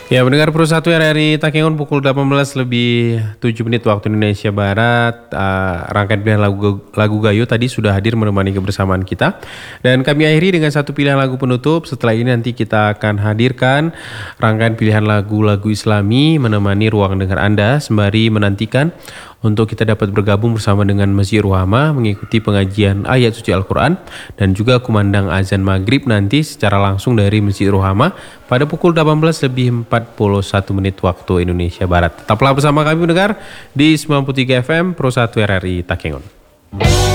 Ya, mendengar Pro 1 RRI Takengon pukul 18 lebih 7 menit waktu Indonesia Barat. Rangkaian pilihan lagu Gayo tadi sudah hadir menemani kebersamaan kita. Dan kami akhiri dengan satu pilihan lagu penutup. Setelah ini nanti kita akan hadirkan rangkaian pilihan lagu-lagu Islami menemani ruang dengar Anda sembari menantikan untuk kita dapat bergabung bersama dengan Masjid Ruhama mengikuti pengajian ayat suci Al-Quran dan juga kumandang azan maghrib nanti secara langsung dari Masjid Ruhama pada pukul 18 lebih 41 menit waktu Indonesia Barat. Tetaplah bersama kami mendengar di 93 FM Pro 1 RRI Takengon.